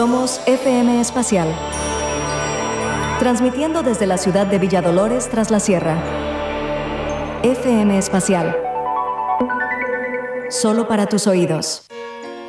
Somos FM Espacial, transmitiendo desde la ciudad de Villa Dolores tras la sierra. FM Espacial, solo para tus oídos.